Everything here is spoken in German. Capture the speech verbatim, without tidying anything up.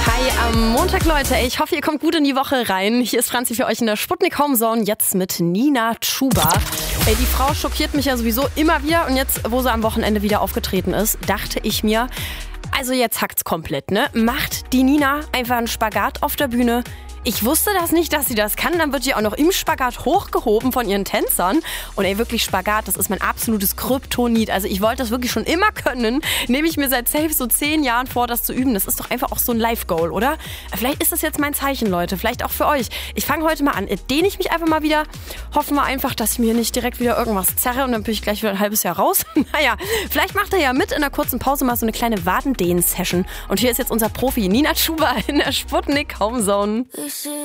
Hi am Montag, Leute. Ich hoffe, ihr kommt gut in die Woche rein. Hier ist Franzi für euch in der Sputnik Home Zone, jetzt mit Nina Chuba. Ey, die Frau schockiert mich ja sowieso immer wieder. Und jetzt, wo sie am Wochenende wieder aufgetreten ist, dachte ich mir, also jetzt hackt's komplett, ne? Macht die Nina einfach einen Spagat auf der Bühne? Ich wusste das nicht, dass sie das kann. Dann wird sie auch noch im Spagat hochgehoben von ihren Tänzern. Und ey, wirklich Spagat, das ist mein absolutes Kryptonit. Also ich wollte das wirklich schon immer können. Nehme ich mir seit safe so zehn Jahren vor, das zu üben. Das ist doch einfach auch so ein Life-Goal, oder? Vielleicht ist das jetzt mein Zeichen, Leute. Vielleicht auch für euch. Ich fange heute mal an. Dehne ich mich einfach mal wieder. Hoffen wir einfach, dass ich mir nicht direkt wieder irgendwas zerre. Und dann bin ich gleich wieder ein halbes Jahr raus. Naja, vielleicht macht er ja mit in einer kurzen Pause mal so eine kleine Wadendehn-Session. Und hier ist jetzt unser Profi Nina Chuba in der Sputnik Home Zone.